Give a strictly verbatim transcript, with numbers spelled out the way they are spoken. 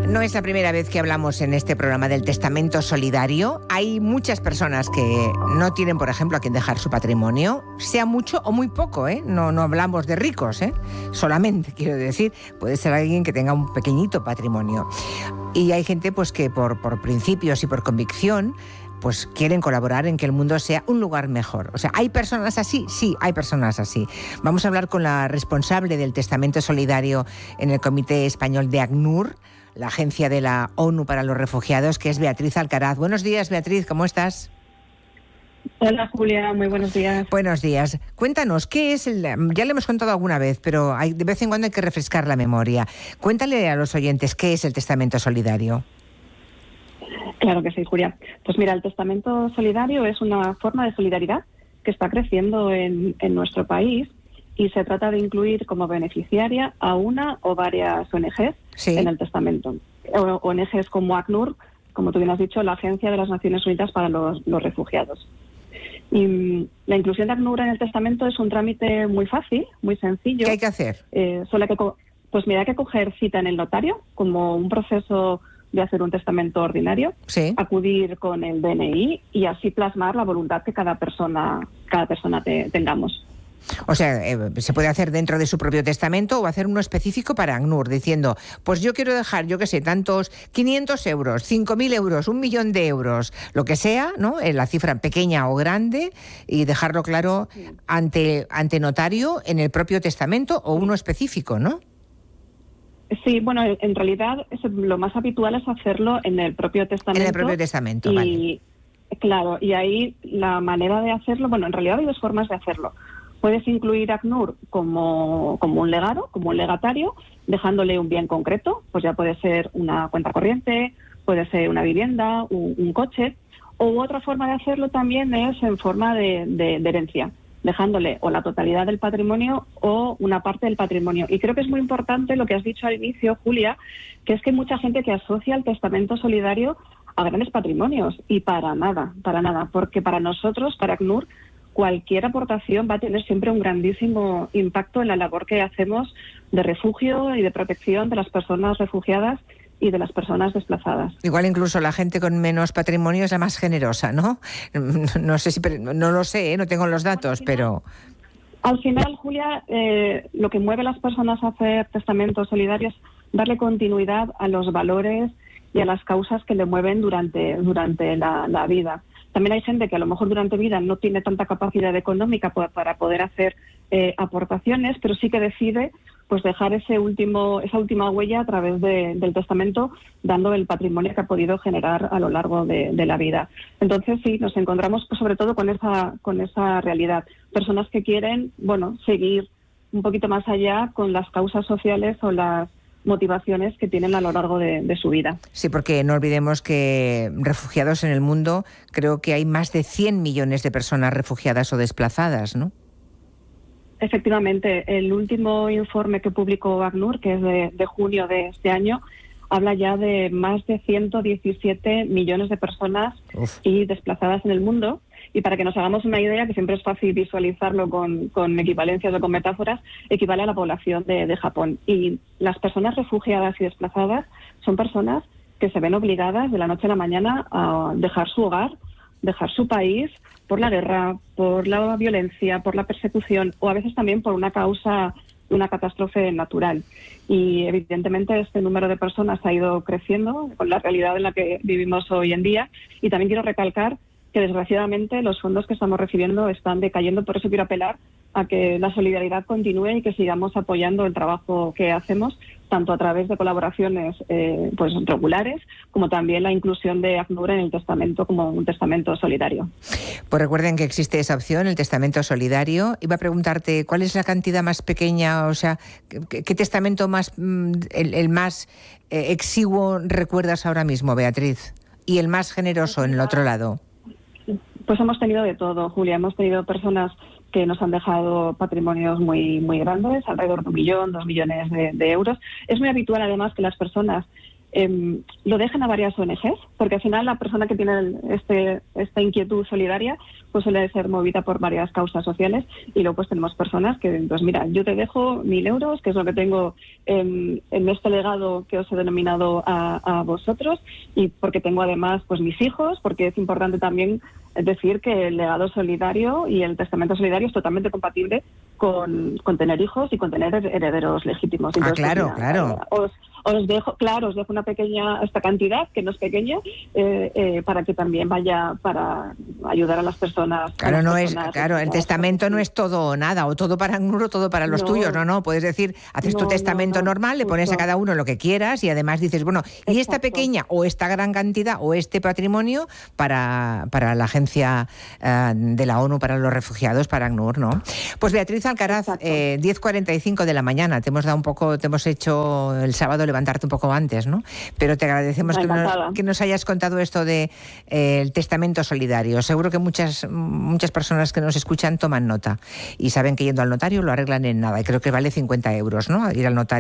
No es la primera vez que hablamos en este programa del testamento solidario. Hay muchas personas que no tienen, por ejemplo, a quien dejar su patrimonio, sea mucho o muy poco, ¿eh? No, no hablamos de ricos, ¿eh? Solamente, quiero decir, puede ser alguien que tenga un pequeñito patrimonio. Y hay gente pues que por, por principios y por convicción pues quieren colaborar en que el mundo sea un lugar mejor. O sea, ¿hay personas así? Sí, hay personas así. Vamos a hablar con la responsable del testamento solidario en el Comité Español de ACNUR, la agencia de la ONU para los refugiados, que es Beatriz Alcaraz. Buenos días, Beatriz, ¿cómo estás? Hola, Julia, muy buenos días. Buenos días. Cuéntanos, ¿qué es el...? Ya le hemos contado alguna vez, pero hay, de vez en cuando hay que refrescar la memoria. Cuéntale a los oyentes qué es el testamento solidario. Claro que sí, Julia. Pues mira, el testamento solidario es una forma de solidaridad que está creciendo en, en nuestro país y se trata de incluir como beneficiaria a una o varias O N Ges sí. en el testamento. O N Ges como ACNUR, como tú bien has dicho, la Agencia de las Naciones Unidas para los, los Refugiados. Y la inclusión de ACNUR en el testamento es un trámite muy fácil, muy sencillo. ¿Qué hay que hacer? Eh, solo hay que, pues mira, hay que coger cita en el notario, como un proceso de hacer un testamento ordinario, sí. acudir con el D N I y así plasmar la voluntad que cada persona, cada persona te, tengamos. O sea, eh, se puede hacer dentro de su propio testamento o hacer uno específico para ACNUR, diciendo, pues yo quiero dejar, yo qué sé, tantos quinientos euros, cinco mil euros, un millón de euros, lo que sea, ¿no? En la cifra pequeña o grande, y dejarlo claro sí. ante, ante notario en el propio testamento o uno específico, ¿no? Sí, bueno, en realidad es, lo más habitual es hacerlo en el propio testamento. En el propio testamento, y, vale. Claro, y ahí la manera de hacerlo, bueno, en realidad hay dos formas de hacerlo. Puedes incluir ACNUR como, como un legado, como un legatario, dejándole un bien concreto, pues ya puede ser una cuenta corriente, puede ser una vivienda, un, un coche, o otra forma de hacerlo también es en forma de, de, de herencia, dejándole o la totalidad del patrimonio o una parte del patrimonio. Y creo que es muy importante lo que has dicho al inicio, Julia, que es que hay mucha gente que asocia el testamento solidario a grandes patrimonios, y para nada, para nada, porque para nosotros, para ACNUR, cualquier aportación va a tener siempre un grandísimo impacto en la labor que hacemos de refugio y de protección de las personas refugiadas y de las personas desplazadas. Igual incluso la gente con menos patrimonio es la más generosa, ¿no? No sé si, no lo sé, ¿eh? No tengo los datos, bueno, al final, pero... Al final, Julia, eh, lo que mueve a las personas a hacer testamentos solidarios es darle continuidad a los valores y a las causas que le mueven durante, durante la, la vida. También hay gente que a lo mejor durante vida no tiene tanta capacidad económica para poder hacer eh, aportaciones, pero sí que decide pues dejar ese último, esa última huella a través de, del testamento, dando el patrimonio que ha podido generar a lo largo de, de la vida. Entonces sí, nos encontramos pues, sobre todo con esa, con esa realidad. Personas que quieren, bueno, seguir un poquito más allá con las causas sociales o las motivaciones que tienen a lo largo de, de su vida. Sí, porque no olvidemos que refugiados en el mundo, creo que hay más de cien millones de personas refugiadas o desplazadas, ¿no? Efectivamente, el último informe que publicó ACNUR, que es de, de junio de este año, habla ya de más de ciento diecisiete millones de personas Uf. y desplazadas en el mundo. Y para que nos hagamos una idea, que siempre es fácil visualizarlo con, con equivalencias o con metáforas, equivale a la población de, de Japón. Y las personas refugiadas y desplazadas son personas que se ven obligadas de la noche a la mañana a dejar su hogar, dejar su país por la guerra, por la violencia, por la persecución o a veces también por una causa, una catástrofe natural. Y evidentemente este número de personas ha ido creciendo con la realidad en la que vivimos hoy en día. Y también quiero recalcar que desgraciadamente los fondos que estamos recibiendo están decayendo, por eso quiero apelar a que la solidaridad continúe y que sigamos apoyando el trabajo que hacemos, tanto a través de colaboraciones eh, pues regulares, como también la inclusión de ACNUR en el testamento como un testamento solidario. Pues recuerden que existe esa opción, el testamento solidario. Iba a preguntarte, ¿cuál es la cantidad más pequeña, o sea, qué, qué testamento más, el, el más eh, exiguo recuerdas ahora mismo, Beatriz? Y el más generoso en el otro lado. Pues hemos tenido de todo, Julia. Hemos tenido personas que nos han dejado patrimonios muy muy grandes, alrededor de un millón, dos millones de, de euros. Es muy habitual, además, que las personas eh, lo dejen a varias O N Ges, porque al final la persona que tiene el, este, esta inquietud solidaria pues suele ser movida por varias causas sociales, y luego pues tenemos personas que, pues mira, yo te dejo mil euros, que es lo que tengo en, en este legado que os he denominado a, a vosotros, y porque tengo además pues mis hijos, porque es importante también decir que el legado solidario y el testamento solidario es totalmente compatible con, con tener hijos y con tener herederos legítimos. Entonces, ah, claro, pues, mira, claro. Os, os dejo, claro, os dejo una pequeña, esta cantidad, que no es pequeña, eh, eh, para que también vaya para ayudar a las personas. Claro, las no personas, es, claro, el testamento no es todo o nada, o todo para ACNUR o todo para los no, tuyos, no, no, puedes decir, haces no, tu testamento no, no, normal, le justo. pones a cada uno lo que quieras y además dices, bueno, Exacto. y esta pequeña o esta gran cantidad o este patrimonio para, para la agencia uh, de la ONU para los refugiados, para ACNUR, ¿no? Pues Beatriz Alcaraz, eh, diez cuarenta y cinco de la mañana, te hemos dado un poco, te hemos hecho el sábado levantarte un poco antes, ¿no? Pero te agradecemos que nos, que nos hayas contado esto de eh, el testamento solidario. Seguro que muchas muchas personas que nos escuchan toman nota y saben que yendo al notario lo arreglan en nada, y creo que vale cincuenta euros, ¿no? Ir al notario.